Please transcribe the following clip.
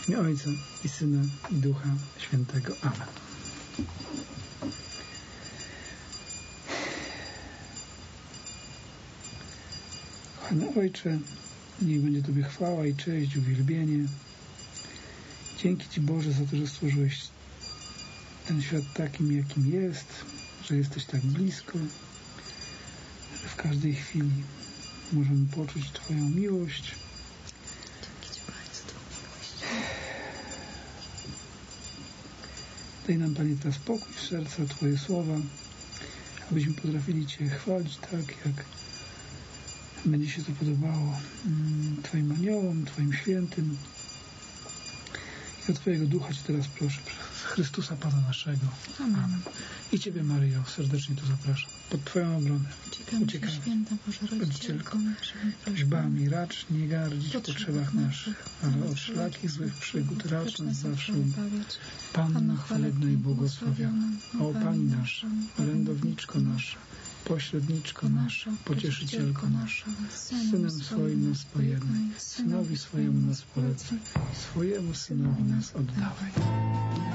W imię Ojca i Syna i Ducha Świętego. Amen. Kochany Ojcze, niech będzie Tobie chwała i cześć, uwielbienie. Dzięki Ci, Boże, za to, że stworzyłeś ten świat takim, jakim jest, że jesteś tak blisko, że w każdej chwili możemy poczuć Twoją miłość. Dzięki Ci bardzo za Twoją miłość. Daj nam, Panie, teraz spokój w serca, Twoje słowa, abyśmy potrafili Cię chwalić tak, jak będzie się to podobało Twoim aniołom, Twoim świętym. I o Twojego Ducha Cię teraz proszę, przez Chrystusa Pana naszego. Amen. I Ciebie, Maryjo, serdecznie tu zapraszam. Pod Twoją obronę. Uciekamy, święta Boża Rodzicielko, prośbami racz nie gardzić w potrzebach naszych, ale od wszelakich złych przygód racz nas zawsze ubawiać. Panno chwalebna i błogosławiona, o Pani nasza, orędowniczko nasza, pośredniczko nasza, pocieszycielko nasza, Synem swoim nas pojednaj, Synowi swojemu nas polecaj, swojemu Synowi nas oddawaj.